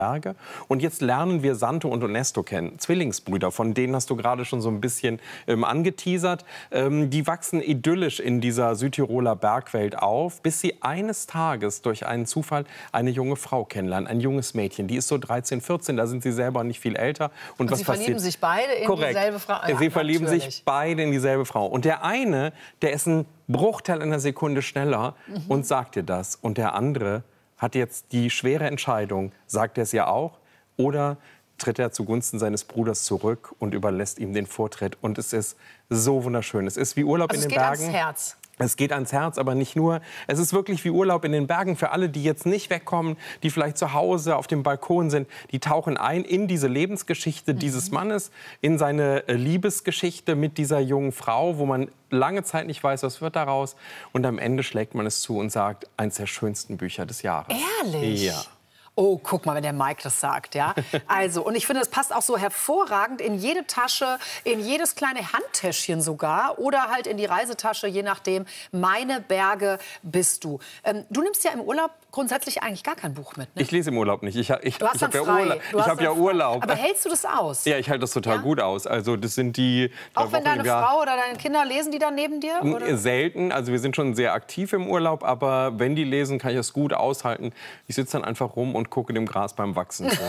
Berge. Und jetzt lernen wir Santo und Ernesto kennen, Zwillingsbrüder, von denen hast du gerade schon so ein bisschen angeteasert. Die wachsen idyllisch in dieser Südtiroler Bergwelt auf, bis sie eines Tages durch einen Zufall eine junge Frau kennenlernen, ein junges Mädchen. Die ist so 13, 14, da sind sie selber nicht viel älter. Und was sie passiert? verlieben sich beide in dieselbe Frau? Ja, sie verlieben natürlich. sich beide in dieselbe Frau. Und der eine, der ist ein Bruchteil einer Sekunde schneller und sagt dir das. Und der andere hat jetzt die schwere Entscheidung, sagt er es ja auch, oder tritt er zugunsten seines Bruders zurück und überlässt ihm den Vortritt. Und es ist so wunderschön. Es ist wie Urlaub in den Bergen. Es geht ans Herz. Es geht ans Herz, aber nicht nur. Es ist wirklich wie Urlaub in den Bergen. Für alle, die jetzt nicht wegkommen, die vielleicht zu Hause auf dem Balkon sind, die tauchen ein in diese Lebensgeschichte dieses Mannes, in seine Liebesgeschichte mit dieser jungen Frau, wo man lange Zeit nicht weiß, was wird daraus. Und am Ende schlägt man es zu und sagt, eins der schönsten Bücher des Jahres. Ehrlich? Ja. Oh, guck mal, wenn der Mike das sagt, ja. Also, und ich finde, es passt auch so hervorragend in jede Tasche, in jedes kleine Handtäschchen sogar oder halt in die Reisetasche, je nachdem. Meine Berge bist du. Du nimmst ja im Urlaub grundsätzlich eigentlich gar kein Buch mit, ne? Ich lese im Urlaub nicht. Ich habe ja Urlaub. Ich habe ja Urlaub. Aber hältst du das aus? Ja, ich halte das total gut aus. Also das sind die auch wenn deine Frau oder deine Kinder lesen, die dann neben dir? Oder? Selten. Also wir sind schon sehr aktiv im Urlaub, aber wenn die lesen, kann ich das gut aushalten. Ich sitze dann einfach rum und gucke dem Gras beim Wachsen zu.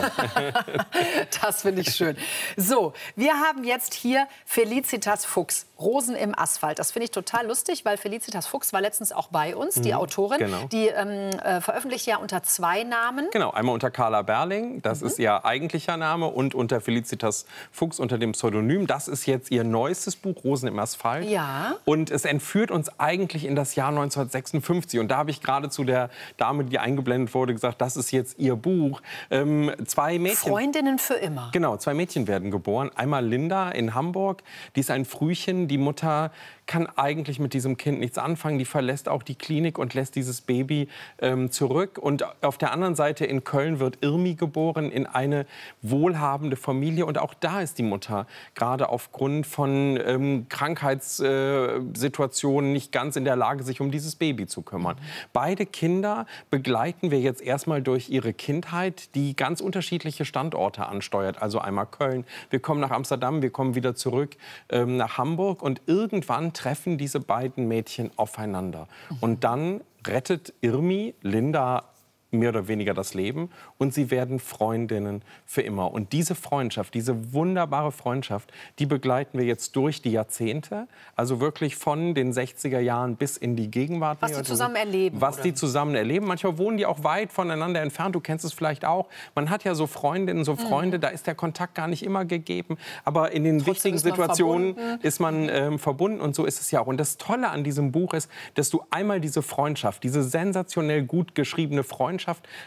Das finde ich schön. So, wir haben jetzt hier Felicitas Fuchs, Rosen im Asphalt. Das finde ich total lustig, weil Felicitas Fuchs war letztens auch bei uns, die Autorin. Genau. Die veröffentlicht ja unter 2 Namen. Genau, einmal unter Carla Berling, das ist ihr eigentlicher Name, und unter Felicitas Fuchs unter dem Pseudonym. Das ist jetzt ihr neuestes Buch, Rosen im Asphalt. Ja. Und es entführt uns eigentlich in das Jahr 1956. Und da habe ich gerade zu der Dame, die eingeblendet wurde, gesagt, das ist jetzt ihr Buch. 2 Mädchen. Freundinnen für immer. Genau, 2 Mädchen werden geboren. Einmal Linda in Hamburg, die ist ein Frühchen. Die Mutter kann eigentlich mit diesem Kind nichts anfangen. Die verlässt auch die Klinik und lässt dieses Baby zurück. Und auf der anderen Seite in Köln wird Irmi geboren, in eine wohlhabende Familie. Und auch da ist die Mutter gerade aufgrund von Krankheitssituationen nicht ganz in der Lage, sich um dieses Baby zu kümmern. Beide Kinder begleiten wir jetzt erstmal durch ihre Kindheit, die ganz unterschiedliche Standorte ansteuert. Also einmal Köln, wir kommen nach Amsterdam, wir kommen wieder zurück nach Hamburg. Und irgendwann treffen diese beiden Mädchen aufeinander. Und dann rettet Irmi Linda mehr oder weniger das Leben und sie werden Freundinnen für immer. Und diese Freundschaft, diese wunderbare Freundschaft, die begleiten wir jetzt durch die Jahrzehnte, also wirklich von den 60er Jahren bis in die Gegenwart. Was die zusammen erleben. Was die zusammen erleben. Manchmal wohnen die auch weit voneinander entfernt, du kennst es vielleicht auch. Man hat ja so Freundinnen, so Freunde, da ist der Kontakt gar nicht immer gegeben, aber in den wichtigen Situationen ist man verbunden und so ist es ja auch. Und das Tolle an diesem Buch ist, dass du einmal diese Freundschaft, diese sensationell gut geschriebene Freundschaft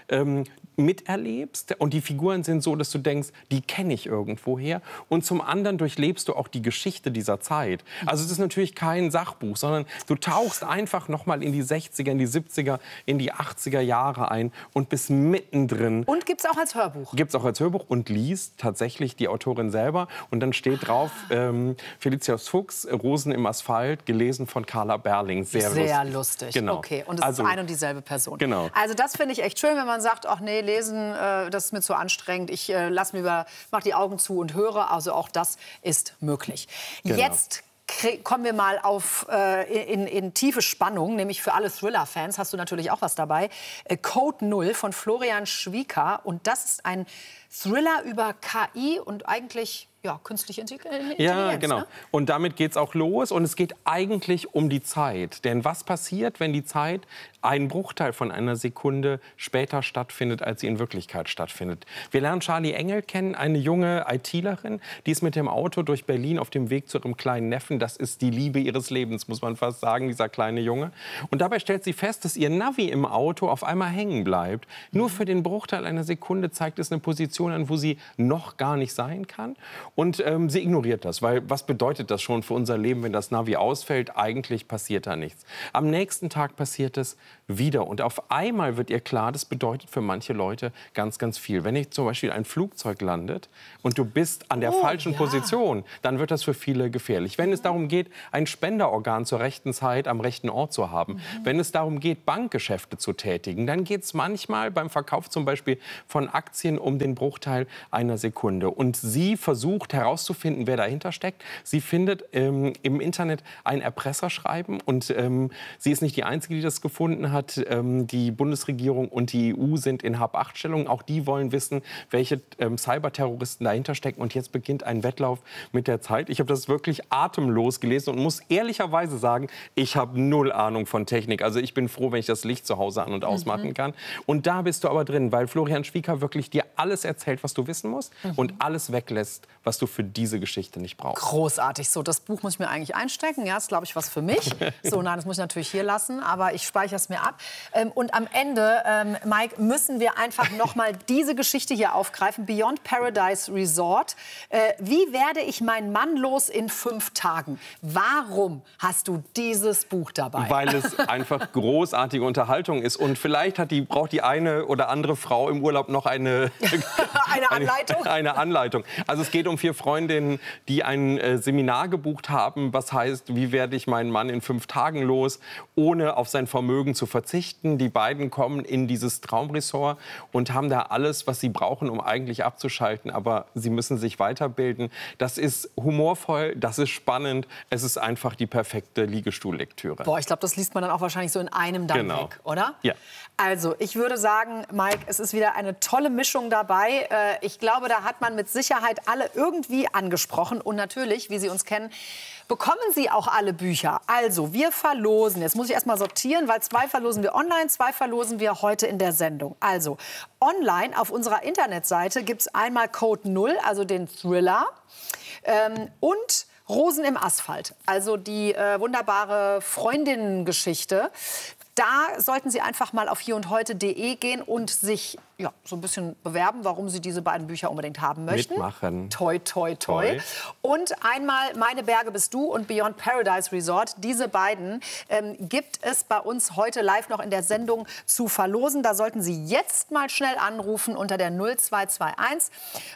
miterlebst und die Figuren sind so, dass du denkst, die kenne ich irgendwoher, und zum anderen durchlebst du auch die Geschichte dieser Zeit. Also es ist natürlich kein Sachbuch, sondern du tauchst einfach noch mal in die 60er, in die 70er, in die 80er Jahre ein und bist mittendrin. Und gibt's auch als Hörbuch? Gibt's auch als Hörbuch und liest tatsächlich die Autorin selber und dann steht drauf Felicitas Fuchs, Rosen im Asphalt, gelesen von Carla Berling. Sehr lustig. Genau. Okay, und es ist ein und dieselbe Person. Genau. Also das finde ich echt schön, wenn man sagt, ach nee, lesen, das ist mir zu anstrengend. Ich mach die Augen zu und höre. Also auch das ist möglich. Genau. Jetzt kommen wir mal in tiefe Spannung, nämlich für alle Thriller-Fans hast du natürlich auch was dabei. Code 0 von Florian Schwieka. Und das ist ein Thriller über KI und eigentlich künstliche Intelligenz. Ja, genau. Ne? Und damit geht's auch los. Und es geht eigentlich um die Zeit. Denn was passiert, wenn die Zeit einen Bruchteil von einer Sekunde später stattfindet, als sie in Wirklichkeit stattfindet? Wir lernen Charlie Engel kennen, eine junge ITlerin, die ist mit dem Auto durch Berlin auf dem Weg zu ihrem kleinen Neffen. Das ist die Liebe ihres Lebens, muss man fast sagen, dieser kleine Junge. Und dabei stellt sie fest, dass ihr Navi im Auto auf einmal hängen bleibt. Nur für den Bruchteil einer Sekunde zeigt es eine Position an, wo sie noch gar nicht sein kann. Und sie ignoriert das, weil was bedeutet das schon für unser Leben, wenn das Navi ausfällt? Eigentlich passiert da nichts. Am nächsten Tag passiert es wieder. Und auf einmal wird ihr klar, das bedeutet für manche Leute ganz, ganz viel. Wenn jetzt zum Beispiel ein Flugzeug landet und du bist an der falschen Position, dann wird das für viele gefährlich. Wenn es darum geht, ein Spenderorgan zur rechten Zeit am rechten Ort zu haben, wenn es darum geht, Bankgeschäfte zu tätigen, dann geht es manchmal beim Verkauf zum Beispiel von Aktien um den Bruchteil einer Sekunde. Und sie versucht herauszufinden, wer dahinter steckt. Sie findet im Internet ein Erpresserschreiben und sie ist nicht die Einzige, die das gefunden hat. Die Bundesregierung und die EU sind in Hab-Acht-Stellung. Auch die wollen wissen, welche Cyberterroristen dahinter stecken. Und jetzt beginnt ein Wettlauf mit der Zeit. Ich habe das wirklich atemlos gelesen und muss ehrlicherweise sagen, ich habe null Ahnung von Technik. Also ich bin froh, wenn ich das Licht zu Hause an- und ausmachen kann. Und da bist du aber drin, weil Florian Schwieker wirklich dir alles erzählt, was du wissen musst und alles weglässt, was du für diese Geschichte nicht brauchst. Großartig. So, das Buch muss ich mir eigentlich einstecken. Ja, ist, glaube ich, was für mich. So, nein, das muss ich natürlich hier lassen, aber ich speichere es mir ab. Und am Ende, Mike, müssen wir einfach noch mal diese Geschichte hier aufgreifen. Beyond Paradise Resort. Wie werde ich meinen Mann los in 5 Tagen? Warum hast du dieses Buch dabei? Weil es einfach großartige Unterhaltung ist. Und vielleicht braucht die eine oder andere Frau im Urlaub noch eine Anleitung. Eine Anleitung. Also es geht um 4 Freundinnen, die ein Seminar gebucht haben, was heißt, wie werde ich meinen Mann in 5 Tagen los, ohne auf sein Vermögen zu verzichten. Die beiden kommen in dieses Traumresort und haben da alles, was sie brauchen, um eigentlich abzuschalten. Aber sie müssen sich weiterbilden. Das ist humorvoll, das ist spannend. Es ist einfach die perfekte Liegestuhllektüre. Boah, ich glaube, das liest man dann auch wahrscheinlich so in einem dann weg, oder? Ja. Also, ich würde sagen, Mike, es ist wieder eine tolle Mischung dabei. Ich glaube, da hat man mit Sicherheit alle irgendwie angesprochen. Und natürlich, wie Sie uns kennen, bekommen Sie auch alle Bücher. Also, wir verlosen. Jetzt muss ich erst mal sortieren, weil 2 verlosen wir online, 2 verlosen wir heute in der Sendung. Also, online auf unserer Internetseite gibt es einmal Code 0, also den Thriller, und Rosen im Asphalt, also die wunderbare Freundinnengeschichte. Da sollten Sie einfach mal auf hierundheute.de gehen und sich so ein bisschen bewerben, warum Sie diese beiden Bücher unbedingt haben möchten. Mitmachen. Toi, toi, toi. Und einmal Meine Berge bist du und Beyond Paradise Resort. Diese beiden gibt es bei uns heute live noch in der Sendung zu verlosen. Da sollten Sie jetzt mal schnell anrufen unter der 0221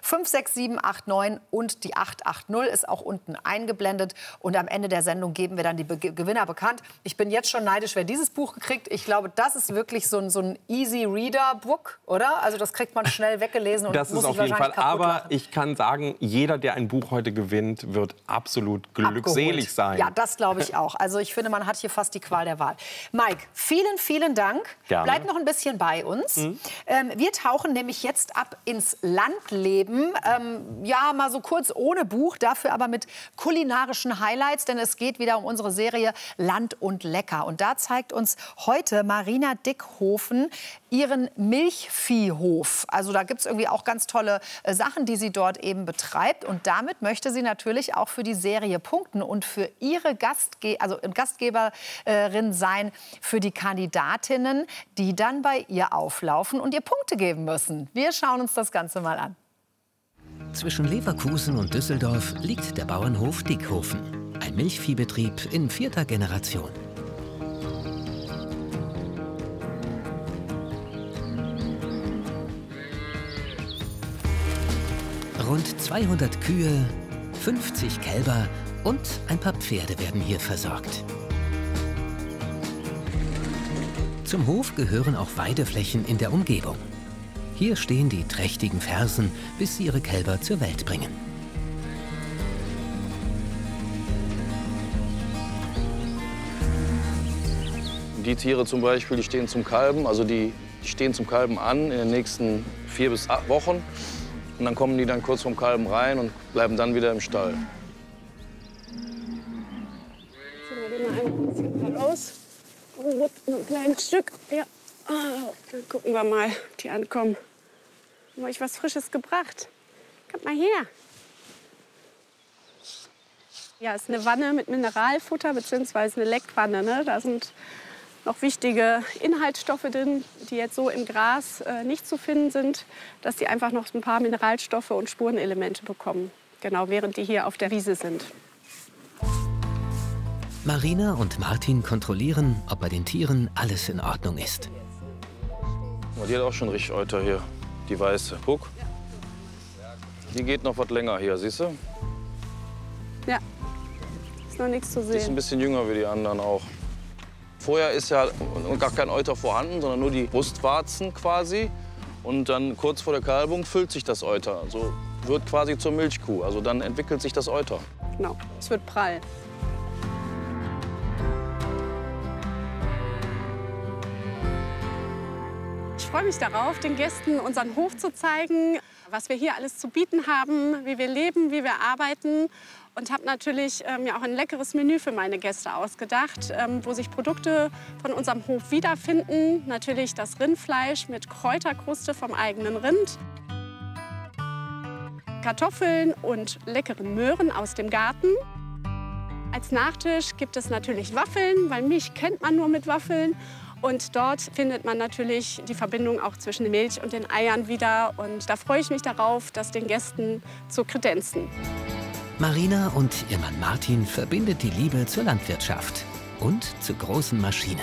56789 und die 880 ist auch unten eingeblendet. Und am Ende der Sendung geben wir dann die Gewinner bekannt. Ich bin jetzt schon neidisch, wer dieses Buch gekriegt. Ich glaube, das ist wirklich so ein Easy-Reader-Book, oder? Also das kriegt man schnell weggelesen und das muss ist auf sich jeden Fall. wahrscheinlich kaputt Aber lachen. ich kann sagen, jeder, der ein Buch heute gewinnt, wird absolut glückselig Abgeholt. sein. Ja, das glaube ich auch. Also ich finde, man hat hier fast die Qual der Wahl. Mike, vielen, vielen Dank. Gerne. Bleib noch ein bisschen bei uns. Wir tauchen nämlich jetzt ab ins Landleben. Ja, mal so kurz ohne Buch, dafür aber mit kulinarischen Highlights, denn es geht wieder um unsere Serie Land und Lecker. Und da zeigt uns heute Marina Dickhofen ihren Milchviehhof. Also da gibt es irgendwie auch ganz tolle Sachen, die sie dort eben betreibt. Und damit möchte sie natürlich auch für die Serie punkten und für ihre Gastgeberin sein, für die Kandidatinnen, die dann bei ihr auflaufen und ihr Punkte geben müssen. Wir schauen uns das Ganze mal an. Zwischen Leverkusen und Düsseldorf liegt der Bauernhof Dickhofen. Ein Milchviehbetrieb in 4. Generation. Rund 200 Kühe, 50 Kälber und ein paar Pferde werden hier versorgt. Zum Hof gehören auch Weideflächen in der Umgebung. Hier stehen die trächtigen Fersen, bis sie ihre Kälber zur Welt bringen. Die Tiere zum Beispiel, die stehen zum Kalben, also die stehen zum Kalben an in den nächsten 4 bis 8 Wochen. Und dann kommen die dann kurz vom Kalben rein und bleiben dann wieder im Stall. Ziehen wir die mal ein bisschen raus. Noch ein kleines Stück. Ja. Dann gucken wir mal, ob die ankommen. Haben wir euch was Frisches gebracht? Kommt mal her. Ja, ist eine Wanne mit Mineralfutter bzw. eine Leckwanne. Ne? Da sind noch wichtige Inhaltsstoffe drin, die jetzt so im Gras nicht zu finden sind, dass die einfach noch ein paar Mineralstoffe und Spurenelemente bekommen. Genau, während die hier auf der Wiese sind. Marina und Martin kontrollieren, ob bei den Tieren alles in Ordnung ist. Oh, die hat auch schon richtig Euter hier, die weiße. Guck. Die geht noch was länger hier, siehst du? Ja, ist noch nichts zu Die ist ein sehen. bisschen jünger wie die anderen auch. Vorher ist ja gar kein Euter vorhanden, sondern nur die Brustwarzen quasi. Und dann kurz vor der Kalbung füllt sich das Euter. Also wird quasi zur Milchkuh. Also dann entwickelt sich das Euter. Genau, es wird prall. Ich freue mich darauf, den Gästen unseren Hof zu zeigen, was wir hier alles zu bieten haben, wie wir leben, wie wir arbeiten. Und habe natürlich mir auch ein leckeres Menü für meine Gäste ausgedacht, wo sich Produkte von unserem Hof wiederfinden. Natürlich das Rindfleisch mit Kräuterkruste vom eigenen Rind. Kartoffeln und leckeren Möhren aus dem Garten. Als Nachtisch gibt es natürlich Waffeln, weil Milch kennt man nur mit Waffeln. Und dort findet man natürlich die Verbindung auch zwischen der Milch und den Eiern wieder. Und da freue ich mich darauf, das den Gästen zu kredenzen. Marina und ihr Mann Martin verbindet die Liebe zur Landwirtschaft und zu großen Maschinen.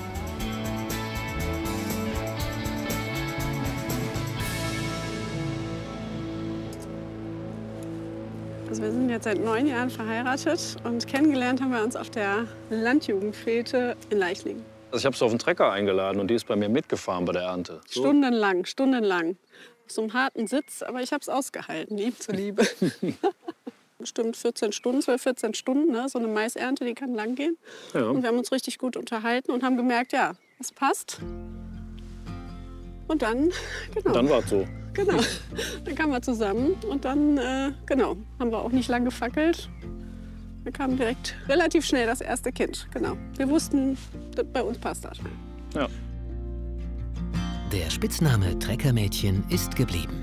Also wir sind jetzt seit 9 Jahren verheiratet und kennengelernt haben wir uns auf der Landjugendfete in Leichlingen. Also ich habe sie auf den Trecker eingeladen und die ist bei mir mitgefahren bei der Ernte. So. Stundenlang, stundenlang. Auf so einem harten Sitz, aber ich habe es ausgehalten, ihm zuliebe. Bestimmt 14 Stunden, 12, 14 Stunden, ne? So eine Maisernte, die kann lang gehen. Ja. Und wir haben uns richtig gut unterhalten und haben gemerkt, ja, es passt. Und dann, genau. Dann war es so. Genau. Dann kamen wir zusammen und dann, genau, haben wir auch nicht lang gefackelt. Dann kam direkt relativ schnell das erste Kind. Genau. Wir wussten, bei uns passt das. Ja. Der Spitzname Treckermädchen ist geblieben.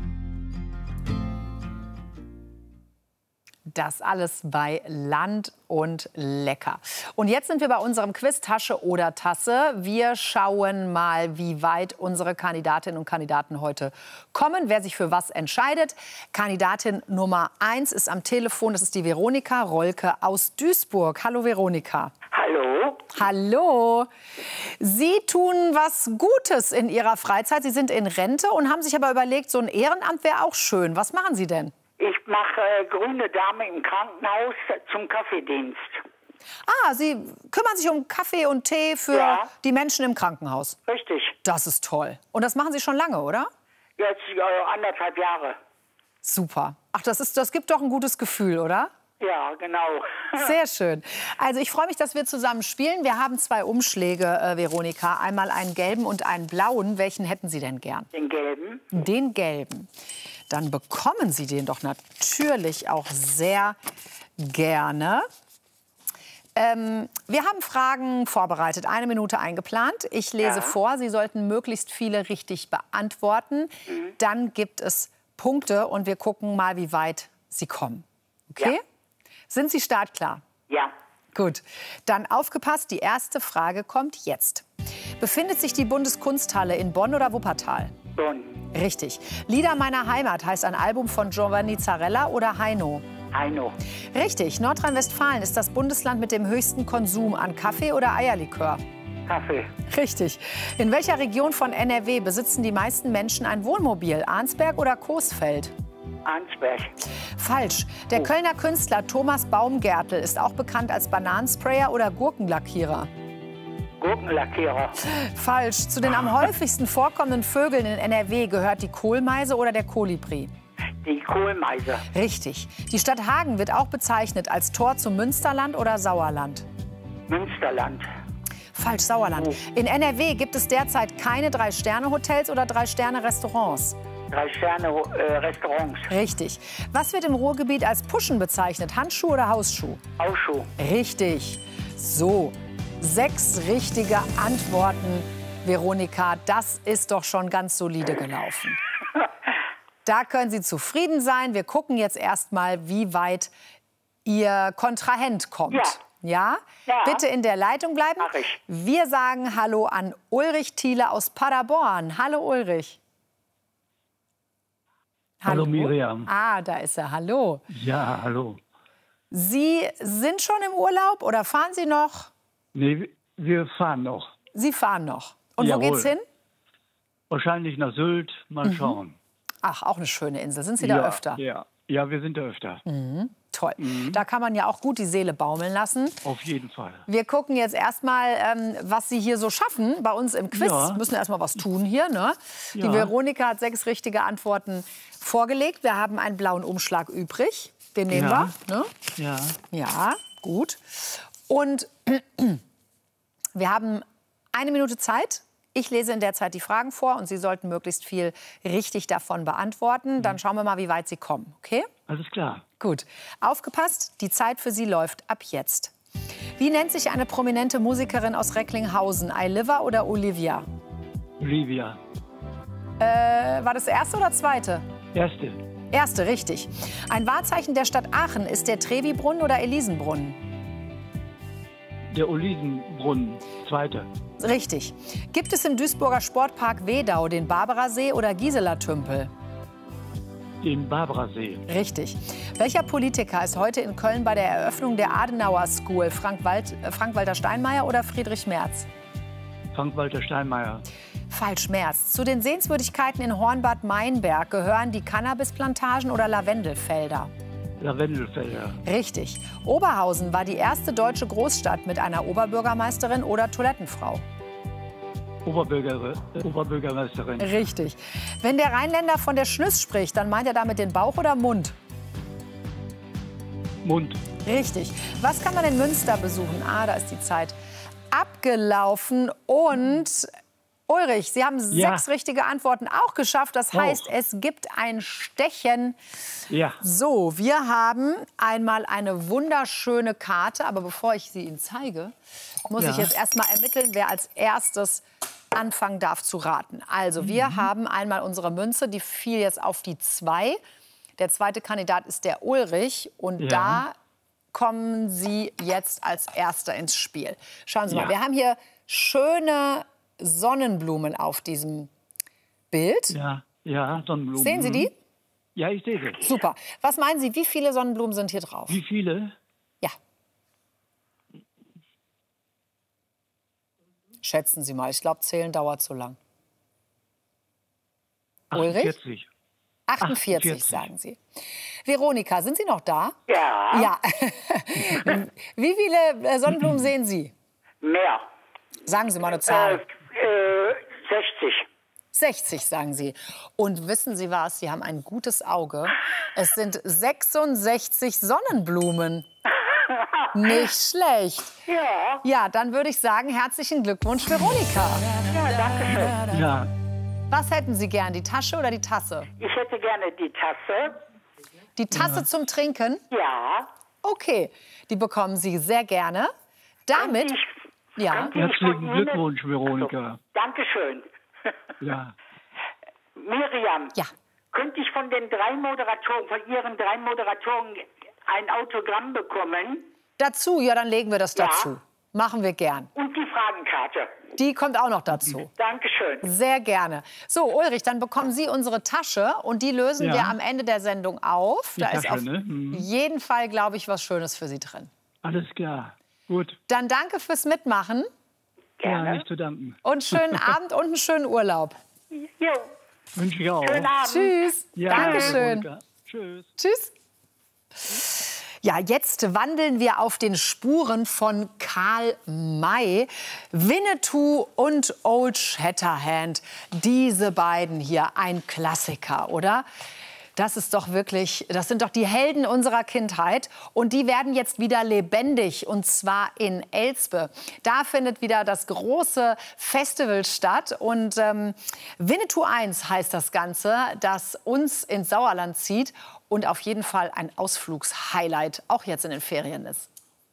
Das alles bei Land und Lecker. Und jetzt sind wir bei unserem Quiz Tasche oder Tasse. Wir schauen mal, wie weit unsere Kandidatinnen und Kandidaten heute kommen, wer sich für was entscheidet. Kandidatin Nummer 1 ist am Telefon. Das ist die Veronika Rolke aus Duisburg. Hallo Veronika. Hallo. Hallo. Sie tun was Gutes in Ihrer Freizeit. Sie sind in Rente und haben sich aber überlegt, so ein Ehrenamt wäre auch schön. Was machen Sie denn? Ich mache grüne Dame im Krankenhaus zum Kaffeedienst. Ah, Sie kümmern sich um Kaffee und Tee für Ja. die Menschen im Krankenhaus. Richtig. Das ist toll. Und das machen Sie schon lange, oder? Jetzt 1,5 Jahre. Super. Ach, das gibt doch ein gutes Gefühl, oder? Ja, genau. Sehr schön. Also ich freue mich, dass wir zusammen spielen. Wir haben 2 Umschläge, Veronika. Einmal einen gelben und einen blauen. Welchen hätten Sie denn gern? Den gelben. Den gelben. Dann bekommen Sie den doch natürlich auch sehr gerne. Wir haben Fragen vorbereitet, 1 Minute eingeplant. Ich lese vor, Sie sollten möglichst viele richtig beantworten. Dann gibt es Punkte und wir gucken mal, wie weit Sie kommen. Okay? Ja. Sind Sie startklar? Ja. Gut, dann aufgepasst, die erste Frage kommt jetzt. Befindet sich die Bundeskunsthalle in Bonn oder Wuppertal? Bonn. Richtig. Lieder meiner Heimat heißt ein Album von Giovanni Zarella oder Heino? Heino. Richtig. Nordrhein-Westfalen ist das Bundesland mit dem höchsten Konsum an Kaffee oder Eierlikör? Kaffee. Richtig. In welcher Region von NRW besitzen die meisten Menschen ein Wohnmobil? Arnsberg oder Coesfeld? Arnsberg. Falsch. Der Kölner Künstler Thomas Baumgärtel ist auch bekannt als Bananensprayer oder Gurkenlackierer. Gurkenlackierer. Falsch. Zu den am häufigsten vorkommenden Vögeln in NRW gehört die Kohlmeise oder der Kolibri. Die Kohlmeise. Richtig. Die Stadt Hagen wird auch bezeichnet als Tor zum Münsterland oder Sauerland. Münsterland. Falsch, Sauerland. In NRW gibt es derzeit keine 3-Sterne-Hotels oder 3-Sterne-Restaurants. 3-Sterne-Restaurants. Richtig. Was wird im Ruhrgebiet als Puschen bezeichnet? Handschuh oder Hausschuh? Ausschuh. Richtig. So, 6 richtige Antworten, Veronika. Das ist doch schon ganz solide gelaufen. Da können Sie zufrieden sein. Wir gucken jetzt erst mal, wie weit Ihr Kontrahent kommt. Ja. Ja? Ja. Bitte in der Leitung bleiben. Mach ich. Wir sagen Hallo an Ulrich Thiele aus Paderborn. Hallo Ulrich. Hallo Miriam. Ah, da ist er. Hallo. Ja, hallo. Sie sind schon im Urlaub oder fahren Sie noch? Nee, wir fahren noch. Sie fahren noch. Und Jawohl. wo geht's hin? Wahrscheinlich nach Sylt. Mal schauen. Ach, auch eine schöne Insel. Sind Sie da öfter? Ja, wir sind da öfter. Toll. Da kann man ja auch gut die Seele baumeln lassen. Auf jeden Fall. Wir gucken jetzt erstmal, was Sie hier so schaffen bei uns im Quiz. Ja. Müssen erstmal was tun hier. Ne? Die Ja. Veronika hat 6 richtige Antworten vorgelegt. Wir haben einen blauen Umschlag übrig. Den nehmen Ja. wir. Ne? Ja. Ja, gut. Und wir haben 1 Minute Zeit. Ich lese in der Zeit die Fragen vor und Sie sollten möglichst viel richtig davon beantworten. Dann schauen wir mal, wie weit Sie kommen. Okay? Alles klar. Gut. Aufgepasst, die Zeit für Sie läuft ab jetzt. Wie nennt sich eine prominente Musikerin aus Recklinghausen? Ailiva oder Olivia? Olivia. War das erste oder zweite? Erste. Erste, richtig. Ein Wahrzeichen der Stadt Aachen ist der Trevi-Brunnen oder Elisenbrunnen? Der Olivenbrunnen. Zweite. Richtig. Gibt es im Duisburger Sportpark Wedau den Barbarasee oder Gisela-Tümpel? Den Barbarasee. Richtig. Welcher Politiker ist heute in Köln bei der Eröffnung der Adenauer School? Frank-Walter Steinmeier oder Friedrich Merz? Frank-Walter Steinmeier. Falsch, Merz. Zu den Sehenswürdigkeiten in Hornbad Meinberg gehören die Cannabisplantagen oder Lavendelfelder? Lavendelfelder. Richtig. Oberhausen war die erste deutsche Großstadt mit einer Oberbürgermeisterin oder Toilettenfrau? Oberbürgermeisterin. Richtig. Wenn der Rheinländer von der Schnüss spricht, dann meint er damit den Bauch oder Mund? Mund. Richtig. Was kann man in Münster besuchen? Ah, da ist die Zeit abgelaufen. Und Ulrich, Sie haben 6 richtige Antworten auch geschafft. Das heißt, es gibt ein Stechen. Ja. So, wir haben einmal eine wunderschöne Karte. Aber bevor ich sie Ihnen zeige, muss ich jetzt erst mal ermitteln, wer als erstes anfangen darf zu raten. Also, wir haben einmal unsere Münze, die fiel jetzt auf die 2. Der zweite Kandidat ist der Ulrich. Und da kommen Sie jetzt als Erster ins Spiel. Schauen Sie mal, wir haben hier schöne Sonnenblumen auf diesem Bild. Ja, Sonnenblumen. Sehen Sie die? Ja, ich sehe sie. Super. Was meinen Sie, wie viele Sonnenblumen sind hier drauf? Wie viele? Ja. Schätzen Sie mal. Ich glaube, zählen dauert zu lang. Ulrich? 48. 48, sagen Sie. Veronika, sind Sie noch da? Ja. Ja. Wie viele Sonnenblumen sehen Sie? Mehr. Sagen Sie mal eine Zahl. 60. 60, sagen Sie. Und wissen Sie was? Sie haben ein gutes Auge. Es sind 66 Sonnenblumen. Nicht schlecht. Ja. Ja, dann würde ich sagen, herzlichen Glückwunsch, Veronika. Ja, danke schön. Ja. Was hätten Sie gern, die Tasche oder die Tasse? Ich hätte gerne die Tasse. Die Tasse zum Trinken? Ja. Okay, die bekommen Sie sehr gerne. Damit, ja, Herzlichen Glückwunsch, Veronika. Dankeschön. Ja. Miriam, ja. könnte ich von den 3 Moderatoren, von Ihren 3 Moderatoren ein Autogramm bekommen? Dazu, ja, dann legen wir das Ja. dazu. Machen wir gern. Und die Fragenkarte. Die kommt auch noch dazu. Dankeschön. Sehr gerne. So, Ulrich, dann bekommen Sie unsere Tasche und die lösen wir am Ende der Sendung auf. Da ist auf jeden Fall, glaube ich, was Schönes für Sie drin. Alles klar. Gut. Dann danke fürs Mitmachen Gerne. Ja, nicht zu danken. und schönen Abend und einen schönen Urlaub. Jo. Wünsche ich auch. Schönen Abend. Tschüss. Ja, Dankeschön. Veronika. Tschüss. Tschüss. Ja, jetzt wandeln wir auf den Spuren von Karl May. Winnetou und Old Shatterhand. Diese beiden hier, ein Klassiker, oder? Das ist doch wirklich, das sind doch die Helden unserer Kindheit. Und die werden jetzt wieder lebendig, und zwar in Elspe. Da findet wieder das große Festival statt. Und Winnetou 1 heißt das Ganze, das uns ins Sauerland zieht und auf jeden Fall ein Ausflugshighlight, auch jetzt in den Ferien ist.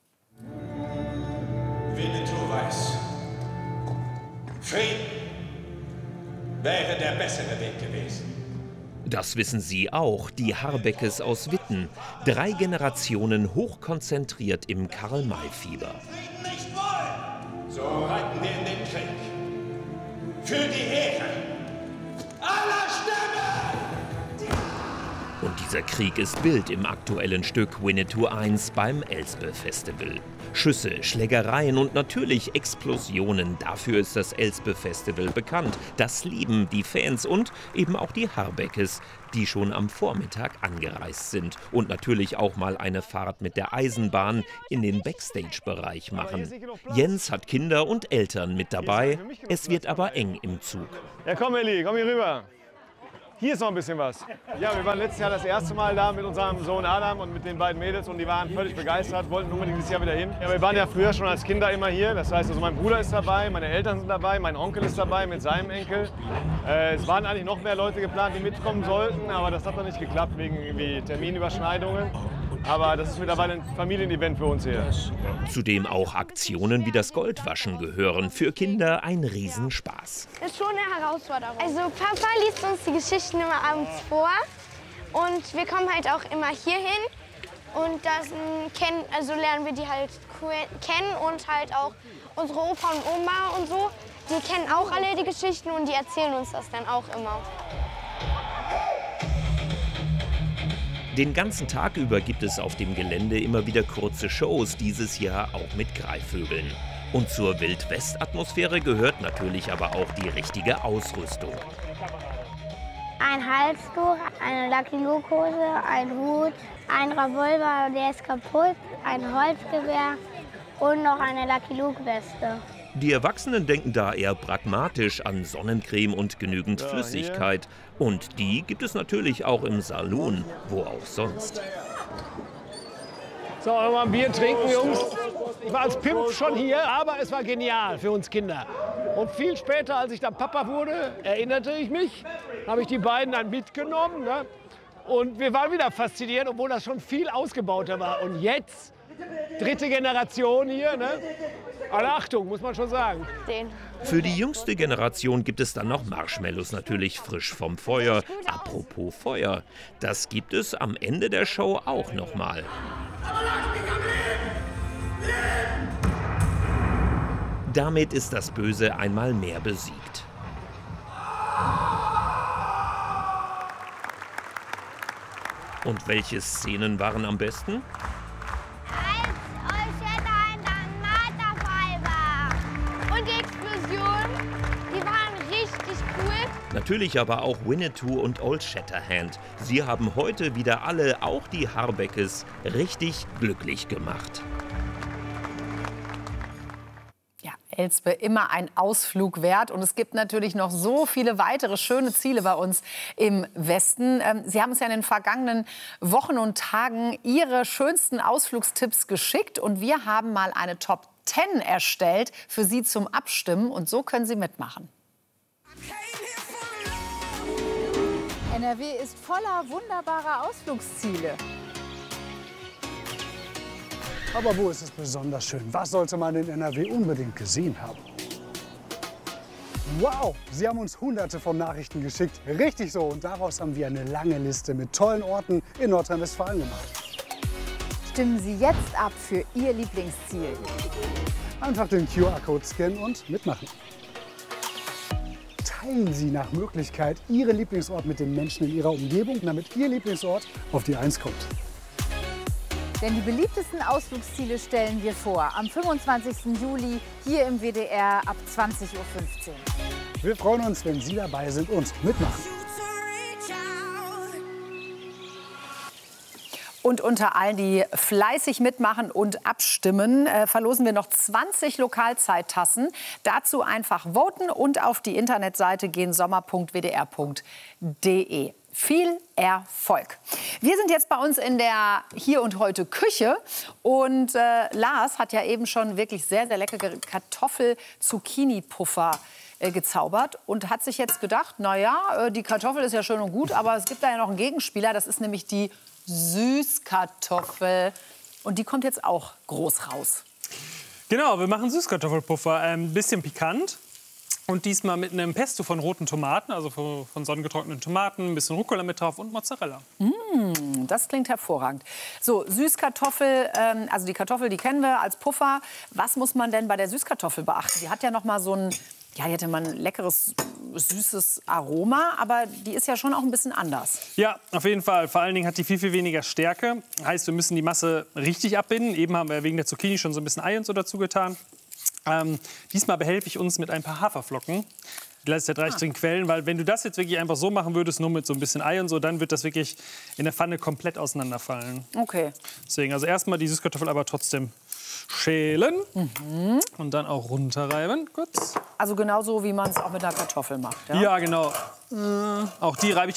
Winnetou weiß, Frieden wäre der bessere Weg gewesen. Das wissen Sie auch, die Harbeckes aus Witten. 3 Generationen hochkonzentriert im Karl-May-Fieber. Frieden nicht wollen. So reiten wir in den Krieg. Für die Ehre aller Stämme! Und dieser Krieg ist Bild im aktuellen Stück Winnetou 1 beim Elspe-Festival. Schüsse, Schlägereien und natürlich Explosionen. Dafür ist das Elspe-Festival bekannt. Das lieben die Fans und eben auch die Harbeckes, die schon am Vormittag angereist sind. Und natürlich auch mal eine Fahrt mit der Eisenbahn in den Backstage-Bereich machen. Jens hat Kinder und Eltern mit dabei. Es wird aber eng im Zug. Ja, komm Elli, komm hier rüber. Hier ist noch ein bisschen was. Ja, wir waren letztes Jahr das erste Mal da mit unserem Sohn Adam und mit den beiden Mädels und die waren völlig begeistert, wollten unbedingt dieses Jahr wieder hin. Ja, wir waren ja früher schon als Kinder immer hier. Das heißt, also mein Bruder ist dabei, meine Eltern sind dabei, mein Onkel ist dabei mit seinem Enkel. Es waren eigentlich noch mehr Leute geplant, die mitkommen sollten, aber das hat noch nicht geklappt wegen irgendwie Terminüberschneidungen. Aber das ist mittlerweile ein Familienevent für uns hier. Zudem auch Aktionen wie das Goldwaschen gehören. Für Kinder ein Riesenspaß. Das ist schon eine Herausforderung. Also Papa liest uns die Geschichten immer abends vor. Und wir kommen halt auch immer hier hin. Und da lernen wir die halt kennen und halt auch unsere Opa und Oma und so. Die kennen auch alle die Geschichten und die erzählen uns das dann auch immer. Den ganzen Tag über gibt es auf dem Gelände immer wieder kurze Shows, dieses Jahr auch mit Greifvögeln. Und zur Wild-West-Atmosphäre gehört natürlich aber auch die richtige Ausrüstung. Ein Halstuch, eine Lucky Luke-Hose, ein Hut, ein Revolver, der ist kaputt, ein Holzgewehr und noch eine Lucky Luke-Weste. Die Erwachsenen denken da eher pragmatisch an Sonnencreme und genügend Flüssigkeit. Und die gibt es natürlich auch im Saloon, wo auch sonst. So, mal ein Bier trinken, Jungs. Ich war als Pimp schon hier, aber es war genial für uns Kinder. Und viel später, als ich dann Papa wurde, erinnerte ich mich, habe ich die beiden dann mitgenommen. Ne? Und wir waren wieder fasziniert, obwohl das schon viel ausgebauter war. Und jetzt, dritte Generation hier, ne? Alle Achtung, muss man schon sagen. Für die jüngste Generation gibt es dann noch Marshmallows, natürlich frisch vom Feuer. Apropos Feuer, das gibt es am Ende der Show auch noch mal. Damit ist das Böse einmal mehr besiegt. Und welche Szenen waren am besten? Natürlich aber auch Winnetou und Old Shatterhand. Sie haben heute wieder alle, auch die Harbeckes, richtig glücklich gemacht. Ja, Elspe, immer ein Ausflug wert. Und es gibt natürlich noch so viele weitere schöne Ziele bei uns im Westen. Sie haben uns ja in den vergangenen Wochen und Tagen Ihre schönsten Ausflugstipps geschickt. Und wir haben mal eine Top 10 erstellt für Sie zum Abstimmen. Und so können Sie mitmachen. NRW ist voller wunderbarer Ausflugsziele. Aber wo ist es besonders schön? Was sollte man in NRW unbedingt gesehen haben? Wow, Sie haben uns Hunderte von Nachrichten geschickt. Richtig so. Und daraus haben wir eine lange Liste mit tollen Orten in Nordrhein-Westfalen gemacht. Stimmen Sie jetzt ab für Ihr Lieblingsziel. Einfach den QR-Code scannen und mitmachen. Teilen Sie nach Möglichkeit Ihren Lieblingsort mit den Menschen in Ihrer Umgebung, damit Ihr Lieblingsort auf die 1 kommt. Denn die beliebtesten Ausflugsziele stellen wir vor. Am 25. Juli hier im WDR ab 20:15 Uhr. Wir freuen uns, wenn Sie dabei sind und mitmachen. Und unter allen, die fleißig mitmachen und abstimmen, verlosen wir noch 20 Lokalzeittassen. Dazu einfach voten und auf die Internetseite gehen sommer.wdr.de. Viel Erfolg. Wir sind jetzt bei uns in der Hier und Heute Küche und Lars hat ja eben schon wirklich sehr, sehr leckere Kartoffel-Zucchini-Puffer gezaubert und hat sich jetzt gedacht, naja, die Kartoffel ist ja schön und gut, aber es gibt da ja noch einen Gegenspieler, das ist nämlich die Süßkartoffel. Und die kommt jetzt auch groß raus. Genau, wir machen Süßkartoffelpuffer. Ein bisschen pikant. Und diesmal mit einem Pesto von roten Tomaten, also von sonnengetrockneten Tomaten, ein bisschen Rucola mit drauf und Mozzarella. Das klingt hervorragend. So, Süßkartoffel, also die Kartoffel, die kennen wir als Puffer. Was muss man denn bei der Süßkartoffel beachten? Die hat ja noch mal so einen Ja, die hatte mal ein leckeres, süßes Aroma, aber die ist ja schon auch ein bisschen anders. Ja, auf jeden Fall. Vor allen Dingen hat die viel, viel weniger Stärke. Heißt, wir müssen die Masse richtig abbinden. Eben haben wir wegen der Zucchini schon so ein bisschen Ei und so dazu getan. Diesmal behelfe ich uns mit ein paar Haferflocken. Die lasse ich da direkt drin quellen, weil wenn du das jetzt wirklich einfach so machen würdest, nur mit so ein bisschen Ei und so, dann wird das wirklich in der Pfanne komplett auseinanderfallen. Okay. Deswegen, also erstmal die Süßkartoffel aber trotzdem schälen und dann auch runterreiben. Kurz. Also genauso, wie man es auch mit einer Kartoffel macht. Ja, genau. Auch die reibe ich